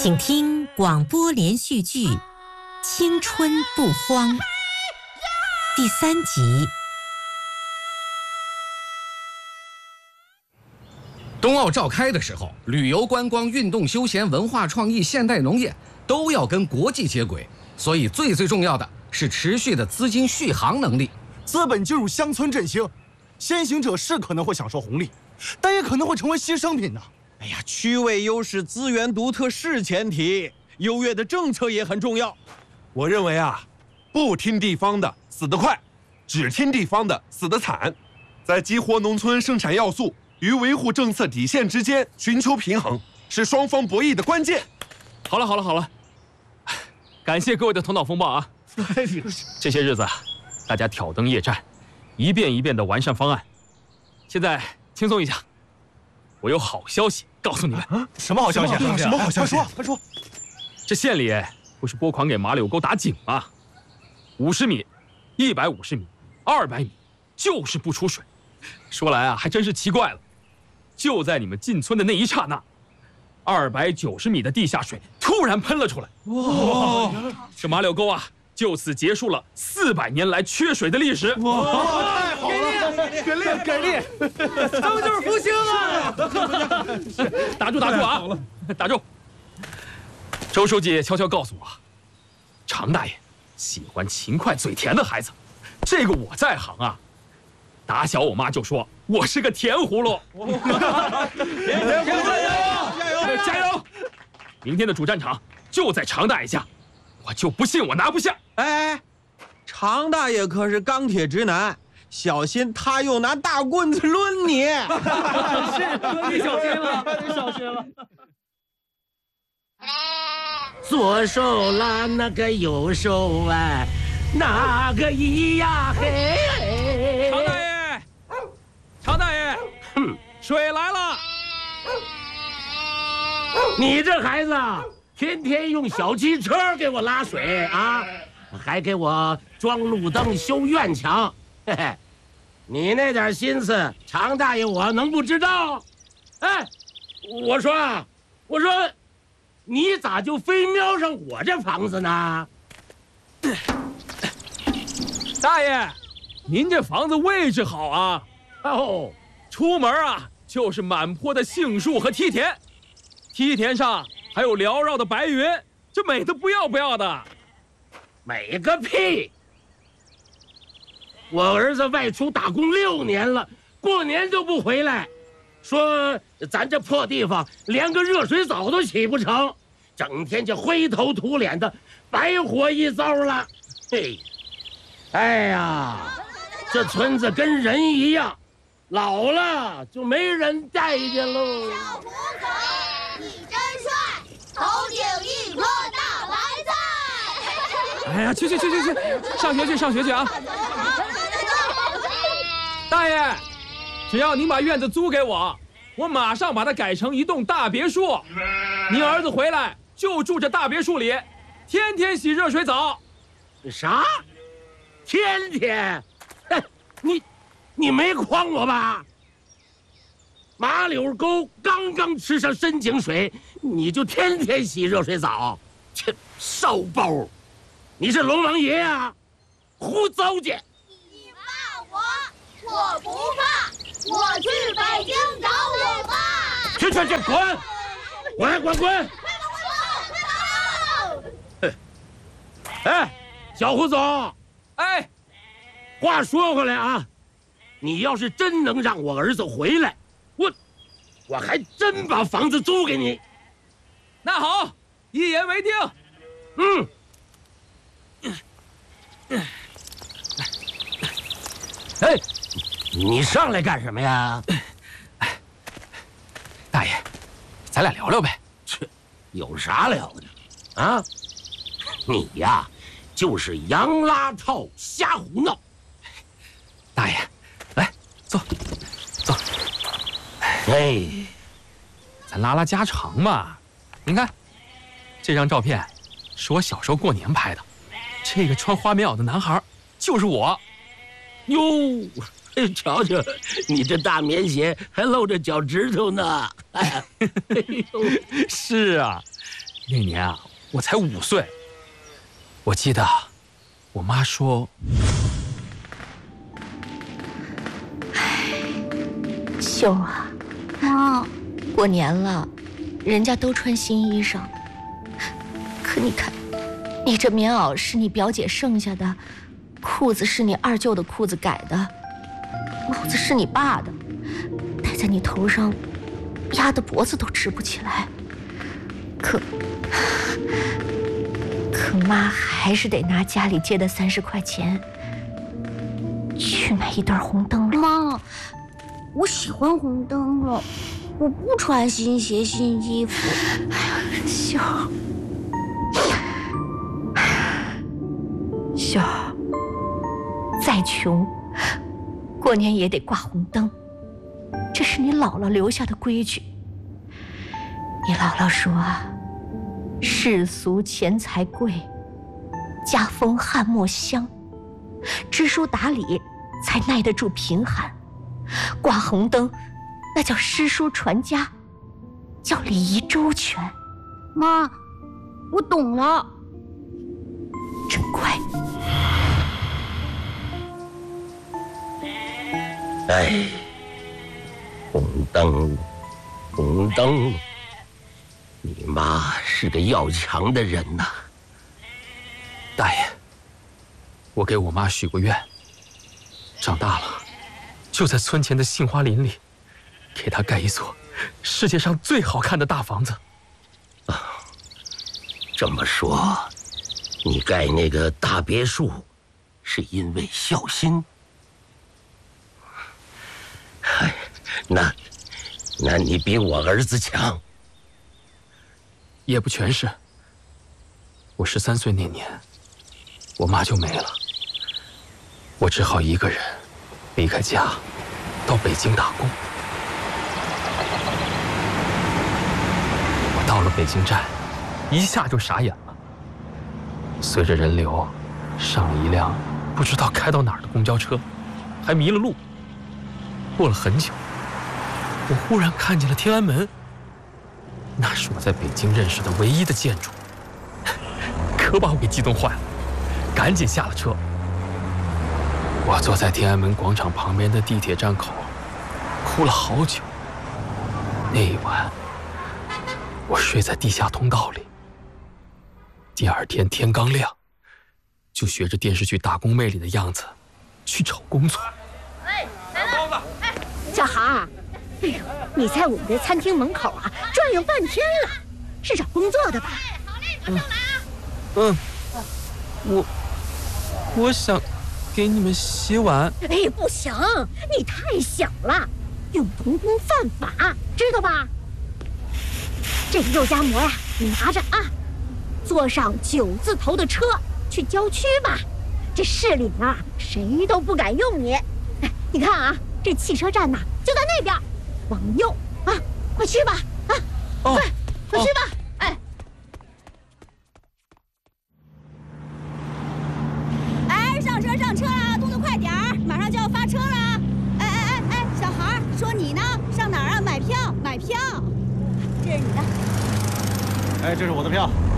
请听广播连续剧《青春不慌》第3集。 冬奥召开的时候，旅游观光、运动休闲、文化创意、现代农业都要跟国际接轨，所以最重要的是持续的资金续航能力。 资本进入乡村振兴，先行者是可能会享受红利，但也可能会成为牺牲品呢。 哎呀，区位优势、资源独特是前提，优越的政策也很重要。 我认为啊，不听地方的死得快，只听地方的死得惨。在激活农村生产要素与维护政策底线之间寻求平衡，是双方博弈的关键。 好了，感谢各位的头脑风暴啊！这些日子大家挑灯夜战，一遍一遍的完善方案。现在轻松一下，我有好消息告诉你们。 什么好消息？什么好消息？快说！ 这县里不是拨款给马柳沟打井吗？50米、150米、200米，就是不出水。说来啊，还真是奇怪了，就在你们进村的那一刹那，290米的地下水突然喷了出来。哇！这马柳沟啊，就此结束了400年来缺水的历史。 哇！太好了，给力！ 他们就是福星啊！打住啊！打住！周书记悄悄告诉我，常大爷喜欢勤快嘴甜的孩子，这个我在行啊。打小我妈就说我是个甜葫芦。加油！明天的主战场就在常大爷家，我就不信我拿不下。 哎，常大爷可是钢铁直男，小心他又拿大棍子抡你。 是，你小心了。 左手拉那个右手啊，那个咿呀嘿。 常大爷，水来了。 你这孩子天天用小汽车给我拉水啊，还给我装路灯、修院墙，嘿嘿，你那点心思，常大爷我能不知道？哎，我说，你咋就非瞄上我这房子呢？ 大爷，您这房子位置好啊。 哦， 出门啊就是满坡的杏树和梯田，梯田上还有缭绕的白云，这美得不要不要的。 美个屁！我儿子外出打工6年了，过年都不回来，说咱这破地方连个热水澡都起不成，整天就灰头土脸的，白活一遭了。嘿，哎呀，这村子跟人一样，老了就没人待见喽。 小胡总，你真帅，头顶一颗大白菜。 哎呀，去，上学去啊！大爷，只要您把院子租给我，我马上把它改成一栋大别墅。您儿子回来就住这大别墅里，天天洗热水澡。 啥？天天？你没诓我吧？马柳沟刚吃上深井水，你就天天洗热水澡，切烧包！你是龙王爷啊？胡糟践！ 你骂我不怕，我去北京找我爸。 去，滚！哎，小胡总， 哎， 话说回来啊，你要是真能让我儿子回来，我还真把房子租给你。 那好，一言为定。 哎，你上来干什么呀？ 大爷，咱俩聊聊呗。 切，有啥聊的？啊，你呀，就是洋拉套，瞎胡闹。 大爷，来坐。 哎， 咱拉家常嘛。您看，这张照片是我小时候过年拍的，这个穿花棉袄的男孩就是我。 哟，瞧瞧，你这大棉鞋还露着脚趾头呢。哎呦， 是啊， 那年啊，我才5岁。我记得，我妈说：“ 秀啊， 妈， 过年了，人家都穿新衣裳，可你看，你这棉袄是你表姐剩下的，裤子是你二舅的裤子改的，帽子是你爸的，戴在你头上，压得脖子都直不起来。可妈还是得拿家里借的30块钱去买一对红灯笼。 妈，我喜欢红灯笼，我不穿新鞋新衣服。 秀，秀，再穷，过年也得挂红灯，这是你姥姥留下的规矩。你姥姥说啊，世俗钱财贵，家风翰墨香，知书达理才耐得住贫寒。挂红灯，那叫诗书传家，叫礼仪周全。 妈，我懂了。 真乖。 哎，红灯，红灯，你妈是个要强的人呐。 大爷，我给我妈许过愿，长大了就在村前的杏花林里，给她盖一座世界上最好看的大房子。 这么说，你盖那个大别墅，是因为孝心？哎，那你比我儿子强。 也不全是。我13岁那年，我妈就没了，我只好一个人离开家，到北京打工。我到了北京站，一下就傻眼了。随着人流，上了一辆不知道开到哪儿的公交车，还迷了路。过了很久，我忽然看见了天安门，那是我在北京认识的唯一的建筑，可把我给激动坏了，赶紧下了车。我坐在天安门广场旁边的地铁站口，哭了好久。那一晚，我睡在地下通道里。第二天天刚亮，就学着电视剧《打工妹》里的样子去找工作。 小孩，哎呦，你在我们的餐厅门口啊转悠半天了，是找工作的吧？ 我想给你们洗碗。 哎，不行，你太小了，用童工犯法，知道吧？这个肉夹馍呀，你拿着啊，坐上9字头的车去郊区吧。这市里啊，谁都不敢用你。哎，你看啊，这汽车站呐，就在那边，往右啊，快去吧！啊，快去吧！哎。 哎，上车啊，动作快点儿，马上就要发车了。哎，小孩，说你呢？上哪儿啊？买票，这是你的。 哎，这是我的票。